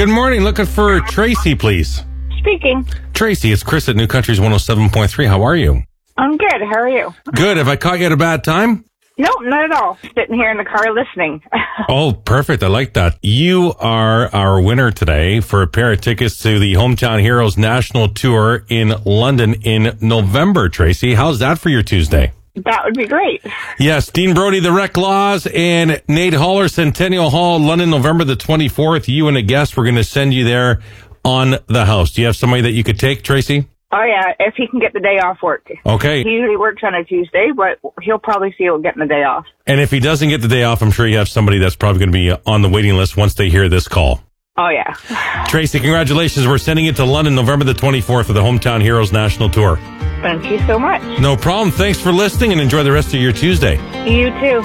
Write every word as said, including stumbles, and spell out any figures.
Good morning. Looking for Tracy, please. Speaking. Tracy, it's Chris at New Country's one oh seven point three. How are you? I'm good. How are you? Good. Have I caught you at a bad time? Nope, not at all. Sitting here in the car listening. Oh, perfect. I like that. You are our winner today for a pair of tickets to the Hometown Heroes National Tour in London in November, Tracy. How's that for your Tuesday? That would be great. Yes, Dean Brody, the Wreck Laws, and Nate Haller, Centennial Hall, London, November the twenty-fourth. You and a guest, we're going to send you there on the house. Do you have somebody that you could take, Tracy? Oh, yeah, if he can get the day off work. Okay. He usually works on a Tuesday, but he'll probably feel getting the day off. And if he doesn't get the day off, I'm sure you have somebody that's probably going to be on the waiting list once they hear this call. Oh, yeah. Tracy, congratulations. We're sending it to London, November the twenty-fourth for the Hometown Heroes National Tour. Thank you so much. No problem. Thanks for listening and enjoy the rest of your Tuesday. You too.